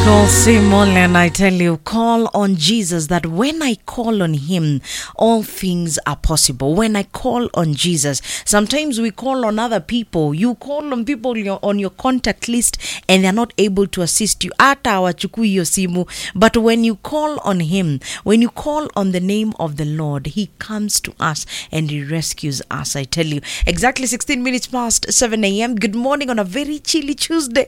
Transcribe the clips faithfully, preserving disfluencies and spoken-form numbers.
Nicole Simon, and I tell you, call on Jesus, that when I call on him, all things are possible. When I call on Jesus, sometimes we call on other people. You call on people your, on your contact list and they're not able to assist you. Ata hawachukui hiyo simu. But when you call on him, when you call on the name of the Lord, he comes to us and he rescues us. I tell you, exactly sixteen minutes past seven a.m. Good morning on a very chilly Tuesday.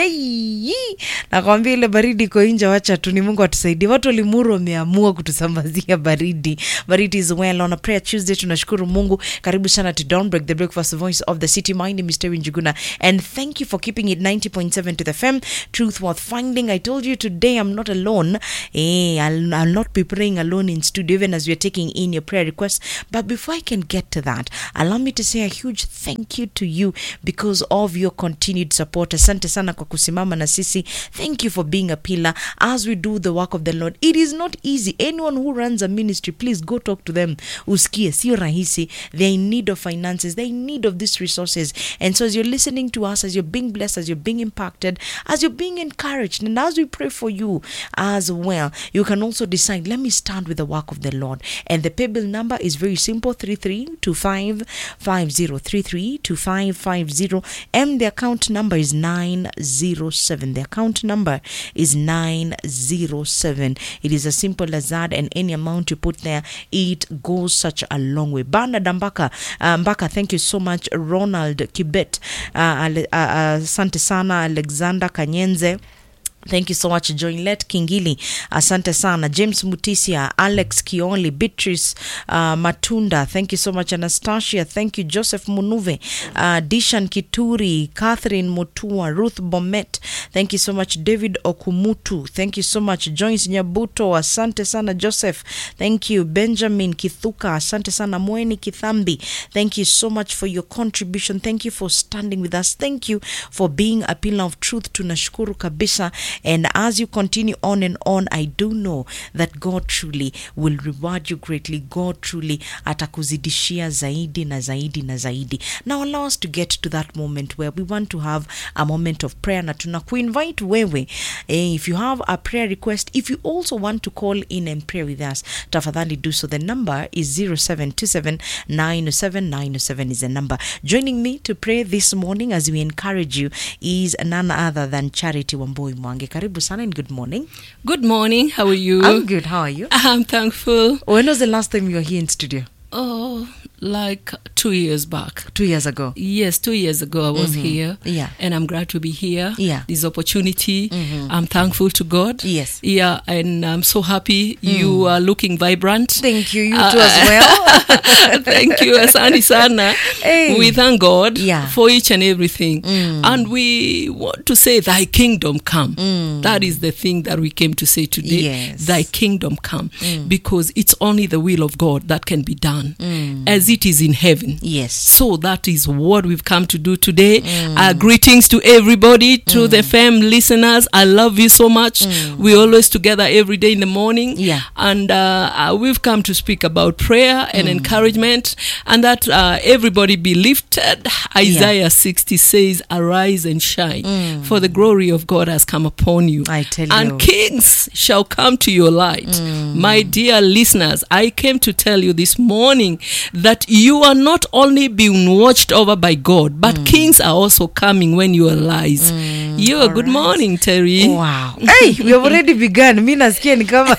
Hey, nakwambia ile baridi iko nje, wacha tu ni Mungu atusaidie. Watu wa Limuru wameamua kutusambazia baridi. But it is well on a prayer Tuesday. Tunashukuru Mungu. Karibu sana to Dawnbreak, the breakfast voice of the city. My name is Terry Njuguna, and thank you for keeping it ninety point seven to the F M. Truth worth finding. I told you today I'm not alone. Eh, I'll, I'll not be praying alone in studio even as we're taking in your prayer requests. But before I can get to that, allow me to say a huge thank you to you because of your continued support. Asante sana kwa kusimama na sisi. Thank you for being a pillar as we do the work of the Lord. It is not easy. Anyone who runs a ministry, please go talk to them. Usikie, sio rahisi. They're in need of finances. They're in need of these resources. And so as you're listening to us, as you're being blessed, as you're being impacted, as you're being encouraged, and as we pray for you as well, you can also decide, let me stand with the work of the Lord. And the paybill number is very simple, three three two five five zero, three three two five five zero, and the account number is nine zero seven. The account number is nine zero seven. It is as simple as that, and any amount you put there, it goes such a long way. Bernard Mbaka, uh, Mbaka, thank you so much. Ronald Kibet, uh, uh, uh, Sante Sana, Alexander Kanyenze, thank you so much. Joinlet Kingili, asante sana. James Mutisia, Alex Kioli, Beatrice uh, Matunda, thank you so much. Anastasia, thank you. Joseph Munuve, uh, Dishan Kituri, Catherine Mutua, Ruth Bomet, thank you so much. David Okumutu, thank you so much. Joyce Nyabuto, asante sana. Joseph, thank you. Benjamin Kithuka, asante sana. Mweni Kithambi, thank you so much for your contribution. Thank you for standing with us. Thank you for being a pillar of truth. Tunashukuru kabisa. And as you continue on and on, I do know that God truly will reward you greatly. God truly atakuzidishia zaidi na zaidi na zaidi. Now allow us to get to that moment where we want to have a moment of prayer. Na tunakuinvite wewe, eh, if you have a prayer request, if you also want to call in and pray with us, tafadhali do so. The number is zero seven two seven nine seven nine seven is the number. Joining me to pray this morning as we encourage you is none other than Charity Wambui Mwangi. Karibu sana and good morning. Good morning. How are you? I'm good. How are you? I'm thankful. When was the last time you were here in studio? Oh, like two years back. Two years ago? Yes, two years ago I was Mm-hmm. here. Yeah. And I'm glad to be here. Yeah. This opportunity. Mm-hmm. I'm thankful to God. Yes. Yeah, and I'm so happy. Mm. You are looking vibrant. Thank you. You Uh, too as well. Thank you, Asante Sana. Hey. We thank God Yeah. for each and everything. Mm. And we want to say, thy kingdom come. Mm. That is the thing that we came to say today. Yes. Thy kingdom come. Mm. Because it's only the will of God that can be done. Mm. As it is in heaven. Yes. So that is what we've come to do today. Mm. Uh, greetings to everybody, to mm. the fam listeners. I love you so much. Mm. We're always together every day in the morning. Yeah. And uh, uh, we've come to speak about prayer and mm. encouragement, and that uh, everybody be lifted. Isaiah yeah. sixty says, arise and shine, mm. for the glory of God has come upon you. I tell and you. kings shall come to your light. Mm. My dear listeners, I came to tell you this morning that you are not only being watched over by God, but mm. kings are also coming when you arise. Mm. Yo, good right. morning, Terry. Wow. Hey, we have already begun. Mimi nasikia ni kama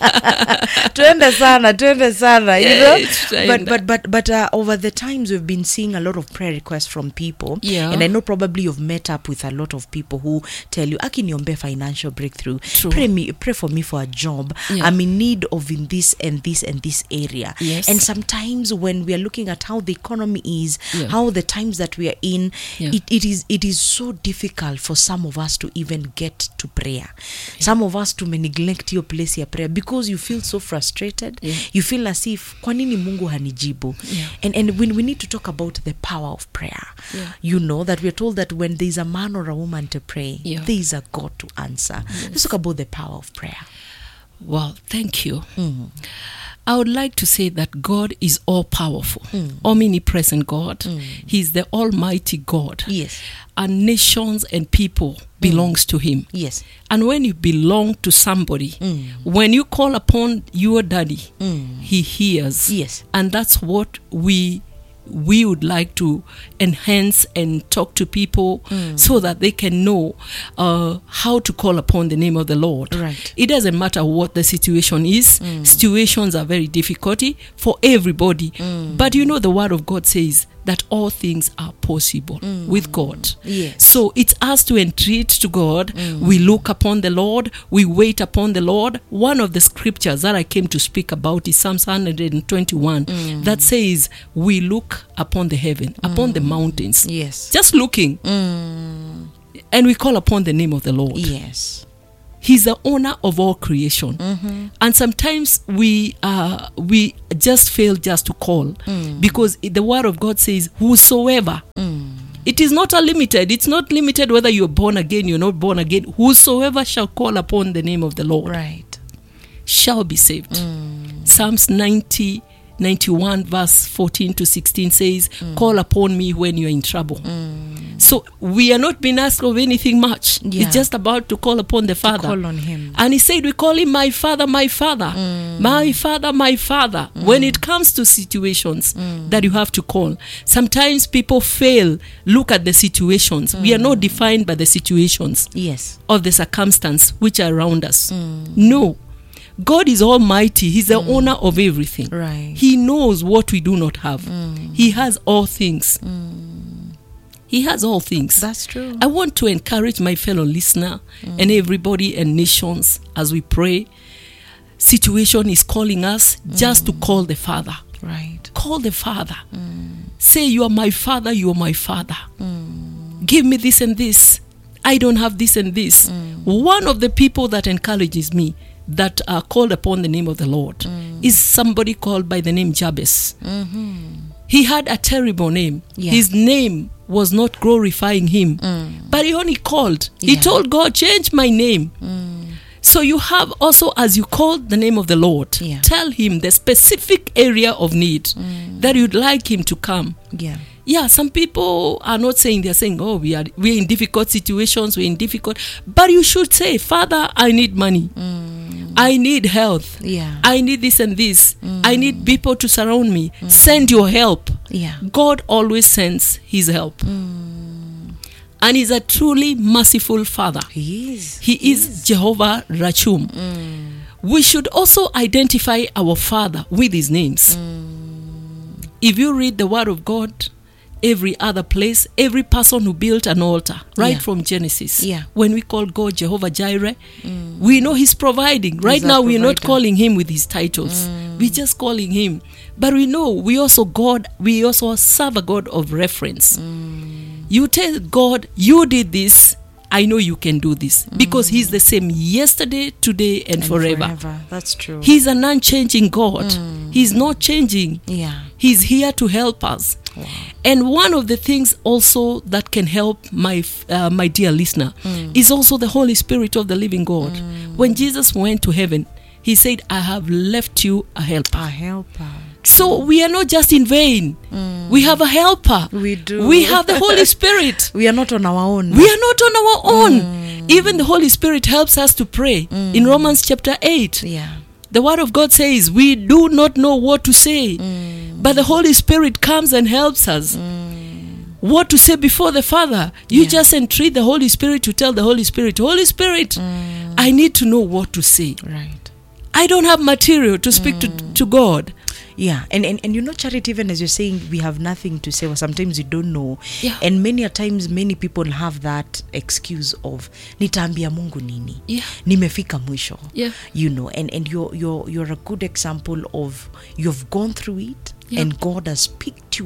tuende sana, tuende sana, you know. Yeah, but but but but uh, over the times we've been seeing a lot of prayer requests from people. Yeah. And I know probably you've met up with a lot of people who tell you, "Aki niombe financial breakthrough. True. Pray me, pray for me for a job. Yeah. I'm in need of in this and this and this area." Yes. And sometimes when we are looking at how the economy is, yeah. how the times that we are in, yeah. it, it is it is so difficult for some of us to even get to prayer. Yeah. Some of us to neglect your place of prayer because you feel so frustrated. Yeah. You feel as if kwa nini Mungu hanijibu? Yeah. And and when we need to talk about the power of prayer, yeah. you know that we are told that when there is a man or a woman to pray, yeah. there is a God to answer. Yes. Let's talk about the power of prayer. Well, thank you. Mm. I would like to say that God is all powerful, omnipresent God. He's the almighty God. Yes. And nations and people belongs to him. Yes. And when you belong to somebody, when you call upon your daddy, he hears. Yes. And that's what we we would like to enhance and talk to people so that they can know uh, how to call upon the name of the Lord. Right. It doesn't matter what the situation is. Situations are very difficult for everybody. But you know, the word of God says that all things are possible with God. Yes. So it's us to entreat to God. We look upon the Lord. We wait upon the Lord. One of the scriptures that I came to speak about is Psalms one twenty-one that says we look upon the heaven, upon the mountains. Yes. Just looking. And we call upon the name of the Lord. Yes. He's the owner of all creation. And sometimes we uh, we just fail just to call because the word of God says whosoever. It is not unlimited. It's not limited whether you're born again, you're not born again. Whosoever shall call upon the name of the Lord Right. shall be saved. Psalms ninety, ninety-one verse fourteen to sixteen says, call upon me when you're in trouble. So we are not being asked of anything much. Yeah. It's just about to call upon the Father. Call on him. And he said, we call him my Father, my Father, my Father, my Father. When it comes to situations that you have to call, sometimes people fail. Look at the situations. We are not defined by the situations Yes. of the circumstance which are around us. No. God is almighty. He's the owner of everything. Right. He knows what we do not have. He has all things. He has all things. That's true. I want to encourage my fellow listener and everybody and nations as we pray. Situation is calling us just to call the Father. Right. Call the Father. Say, you are my Father, you are my Father. Give me this and this. I don't have this and this. One of the people that encourages me that are called upon the name of the Lord is somebody called by the name Jabez. He had a terrible name. Yeah. His name was not glorifying him. But he only called. He Yeah. told God, change my name. So you have also, as you call the name of the Lord, Yeah. tell him the specific area of need that you'd like him to come. Yeah. Yeah, some people are not saying, they're saying, oh, we are we're in difficult situations, we're in difficult. But you should say, Father, I need money. I need health. Yeah. I need this and this. I need people to surround me. Send your help. Yeah. God always sends his help. And he's a truly merciful Father. He is. He is Jehovah Rachum. We should also identify our Father with his names. If you read the word of God, every other place, every person who built an altar, right Yeah. from Genesis, Yeah. when we call God Jehovah Jireh, we know he's providing. Right He's our now, we're not provider. calling him with his titles. We're just calling him. But we know we also God, we also serve a God of reference. You tell God, you did this, I know you can do this. Because he's the same yesterday, today, and, And forever. That's true. He's an unchanging God. He's not changing. yeah. He's here to help us. Wow. And one of the things also that can help my uh, my dear listener is also the Holy Spirit of the living God. When Jesus went to heaven, he said, I have left you a helper. A helper. So we are not just in vain. We have a helper. We do. We have the Holy Spirit. We are not on our own. We are not on our own. Even the Holy Spirit helps us to pray. In Romans chapter eight, Yeah. the word of God says, we do not know what to say, but the Holy Spirit comes and helps us. What to say before the Father. You Yeah. just entreat the Holy Spirit to tell the Holy Spirit, Holy Spirit, I need to know what to say. Right. I don't have material to speak to, to God. Yeah, and, and and you know, Charity, even as you're saying, we have nothing to say, or sometimes you don't know. Yeah. And many a times, many people have that excuse of, nitaambia Mungu nini? Yeah. Nimefika mwisho. Yeah. You know, and, and you're, you're, you're a good example of, you've gone through it, Yeah. and God has picked you up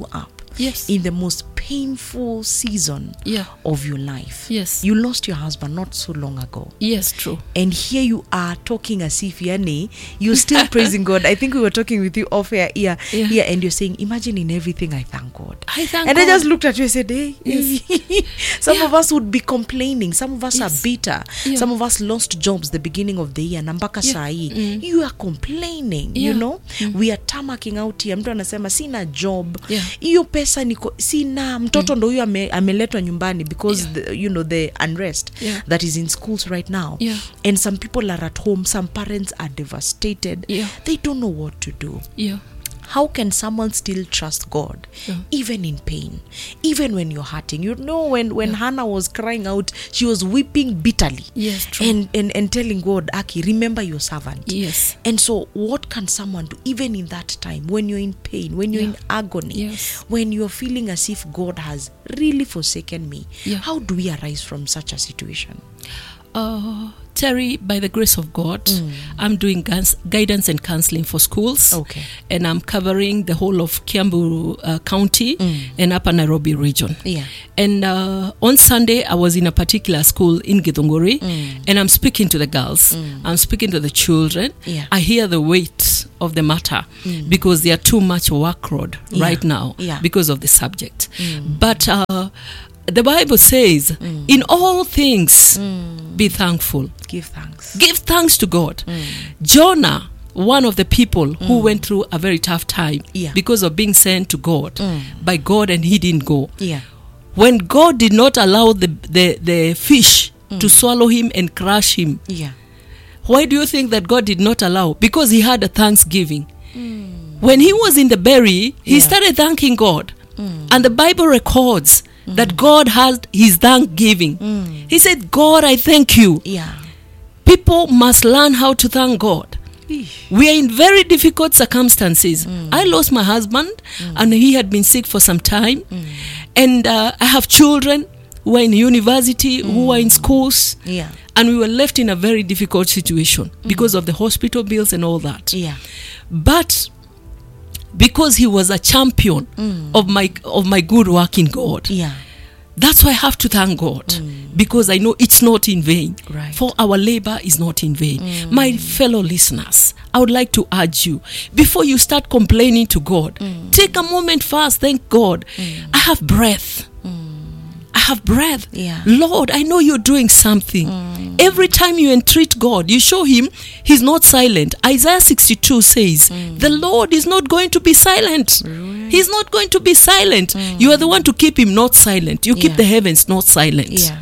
Yes. in the most painful season Yeah. of your life. Yes. You lost your husband not so long ago. Yes, true. And here you are talking as if yani, you're still praising God. I think we were talking with you off air, yeah, Yeah. yeah, and you're saying, imagine in everything I thank God. I thank and God. I just looked at you and said, hey, Yes. some Yeah. of us would be complaining. Some of us Yes. are bitter. Yeah. Some of us lost jobs the beginning of the year. Nambaka Yeah. sahi. Mm. You are complaining, you Yeah. know. Mm. We are tamaking out here. Mtu anasema sina job. Yeah. Hiyo pesa niko sina. Mtoto ndo huyo ame, ameletwa nyumbani because Yeah. the, you know the unrest Yeah. that is in schools right now. Yeah. And some people are at home. Some parents are devastated. Yeah. They don't know what to do. Yeah. How can someone still trust God, Yeah. even in pain, even when you're hurting? You know, when, when Yeah. Hannah was crying out, she was weeping bitterly. Yes, true. And, and, and telling God, Aki, remember your servant. Yes. And so what can someone do, even in that time, when you're in pain, when you're Yeah. in agony, Yes. when you're feeling as if God has really forsaken me? Yeah. How do we arise from such a situation? Uh, Terry, by the grace of God, I'm doing guns, guidance and counseling for schools. Okay. And I'm covering the whole of Kiambu uh, County and Upper Nairobi region. Yeah. And uh, on Sunday, I was in a particular school in Githunguri, and I'm speaking to the girls. I'm speaking to the children. Yeah. I hear the weight of the matter because they are too much workload Yeah. right now Yeah. because of the subject. But uh, the Bible says, in all things, be thankful. Give thanks. Give thanks to God. Jonah, one of the people who went through a very tough time Yeah. because of being sent to God by God, and he didn't go. Yeah. When God did not allow the, the, the fish to swallow him and crush him, Yeah. why do you think that God did not allow? Because he had a thanksgiving. When he was in the belly, he Yeah. started thanking God. And the Bible records that God had his thanksgiving. He said, God, I thank you. Yeah. People must learn how to thank God. We are in very difficult circumstances. I lost my husband, and he had been sick for some time. And uh, I have children who are in university, who are in schools. Yeah. And we were left in a very difficult situation because of the hospital bills and all that. Yeah. But because he was a champion of my of my good work in God, Yeah. that's why I have to thank God, because I know it's not in vain. Right. For our labor is not in vain. My fellow listeners, I would like to urge you, before you start complaining to God, take a moment first, thank God. I have breath. I have breath. Yeah. Lord, I know you're doing something. Every time you entreat God, you show him he's not silent. Isaiah sixty-two says, the Lord is not going to be silent. He's not going to be silent. You are the one to keep him not silent. You keep Yeah. the heavens not silent. Yeah.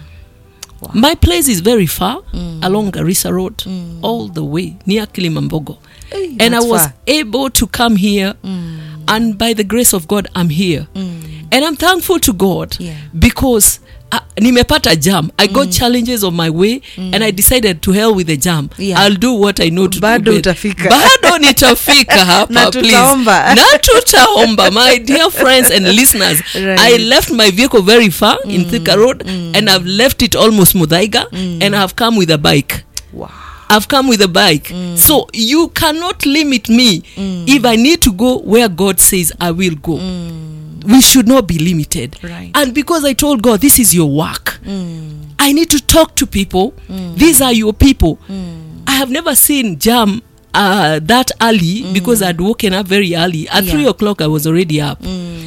My place is very far, along Garissa Road, all the way near Kilimambogo. Hey, And I that's was far. able to come here, and by the grace of God, I'm here. And I'm thankful to God Yeah. because uh, nimepata jam. I got challenges on my way, and I decided to hell with the jam. Yeah. I'll do what I know to Bado do. utafika. Bado nitafika hapa, Na please. tutaomba. Na tutaomba. My dear friends and listeners, Right. I left my vehicle very far in Thika Road, and I've left it almost Muthaiga, and I've come with a bike. Wow. I've come with a bike. So you cannot limit me if I need to go where God says I will go. We should not be limited. Right. And because I told God, this is your work, I need to talk to people. These are your people. I have never seen jam uh, that early because I'd woken up very early. At Yeah. three o'clock, I was already up.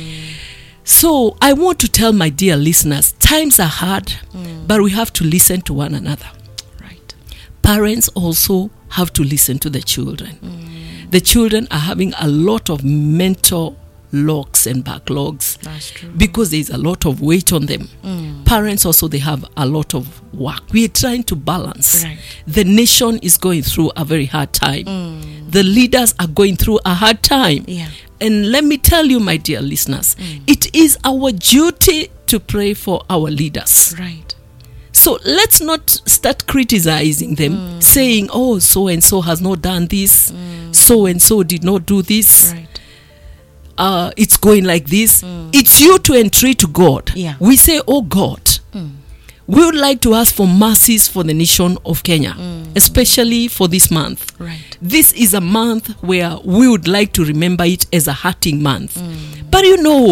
So I want to tell my dear listeners, times are hard, but we have to listen to one another. Right. Parents also have to listen to the children. The children are having a lot of mental locks and backlogs That's true. because there is a lot of weight on them. Parents also, they have a lot of work. We are trying to balance. Right. The nation is going through a very hard time. The leaders are going through a hard time. Yeah. And let me tell you, my dear listeners, it is our duty to pray for our leaders. Right. So let's not start criticizing them, saying, oh, so and so has not done this, so and so did not do this. Right. Uh, it's going like this. It's you to entreat to God. Yeah. We say, oh God, we would like to ask for mercies for the nation of Kenya, especially for this month. Right. This is a month where we would like to remember it as a hurting month. But you know,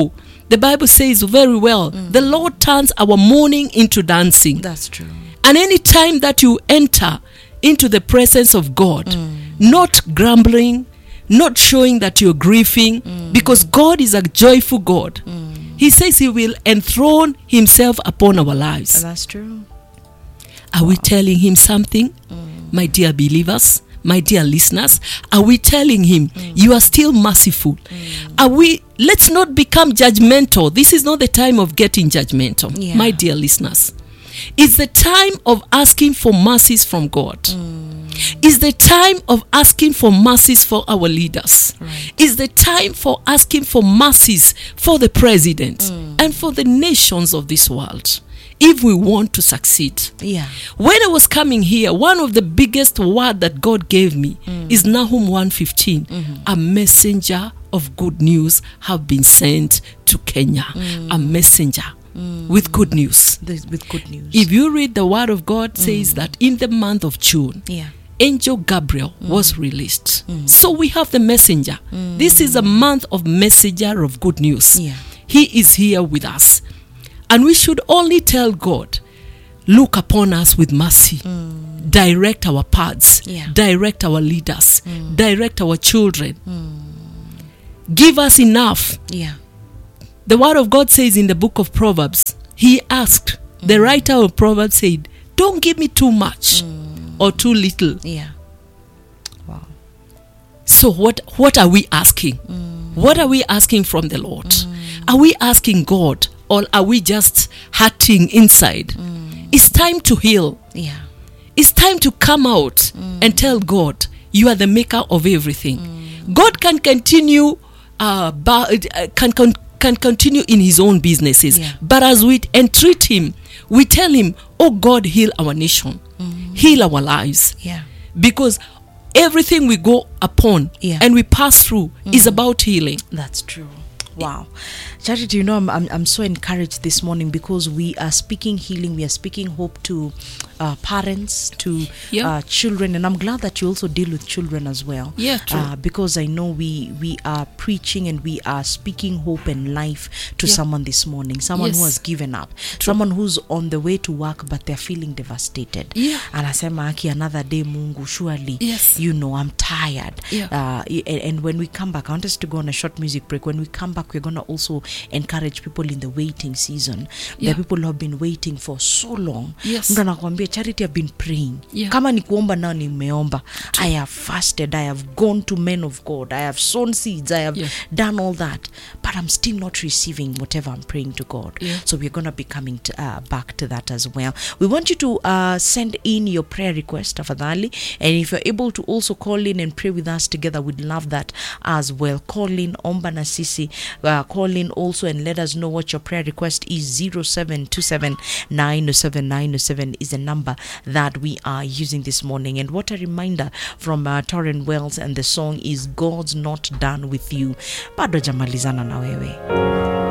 The Bible says very well, the Lord turns our mourning into dancing. That's true. And any time that you enter into the presence of God, Mm. not grumbling, not showing that you're grieving, Mm. because God is a joyful God. He says he will enthrone himself upon our lives. That's true. Are we telling him something, my dear believers, my dear listeners? Are we telling him you are still merciful? Are we? Let's not become judgmental. This is not the time of getting judgmental, Yeah. my dear listeners. It's the time of asking for mercies from God. It's the time of asking for mercies for our leaders. Right. It's the time for asking for mercies for the president and for the nations of this world, if we want to succeed. Yeah. When I was coming here, one of the biggest word that God gave me is Nahum one fifteen. A messenger of good news have been sent to Kenya. A messenger with good news. This, with good news. If you read the word of God, says that in the month of June, yeah. Angel Gabriel was released. So we have the messenger. This is a month of messenger of good news. Yeah. He is here with us. And we should only tell God, look upon us with mercy. Direct our paths. Yeah. Direct our leaders. Direct our children. Give us enough. Yeah. The word of God says in the book of Proverbs, he asked, the writer of Proverbs said, don't give me too much or too little. Yeah. Wow. So what, what are we asking? What are we asking from the Lord? Are we asking God, or are we just hurting inside? It's time to heal. Yeah. It's time to come out and tell God, you are the maker of everything. God can continue uh, ba- uh, can, can can continue in his own businesses. Yeah. But as we entreat him, we tell him, oh God, heal our nation. Heal our lives. Yeah. Because everything we go upon Yeah. and we pass through is about healing. That's true. Wow. Charity, you know, I'm, I'm, I'm so encouraged this morning because we are speaking healing. We are speaking hope to uh, parents, to Yeah. uh, children. And I'm glad that you also deal with children as well. Yeah, true. Uh, because I know we, we are preaching and we are speaking hope and life to Yeah. someone this morning. Someone who Yes. has given up. Someone who's on the way to work but they're feeling devastated. Yeah. Anasema aki, another day Mungu, surely, Yes. you know, I'm tired. Yeah. Uh, and, and when we come back, I want us to go on a short music break. When we come back, we're going to also encourage people in the waiting season. Yeah. The people who have been waiting for so long. Yes. Mtu anakuambia, Charity, I've been praying. Yeah. Kama ni kuomba nao nimeomba. I have fasted. I have gone to men of God. I have sown seeds. I have Yeah. done all that. But I'm still not receiving whatever I'm praying to God. Yeah. So we're going to be coming to, uh, back to that as well. We want you to uh, send in your prayer request, tafadhali. And if you're able to also call in and pray with us together, we'd love that as well. Call in, omba na sisi. Uh, call in also and let us know what your prayer request is. zero seven two seven nine zero seven nine zero seven is the number that we are using this morning. And what a reminder from uh, Torren Wells, and the song is God's Not Done With You. Bado jamalizana na wewe.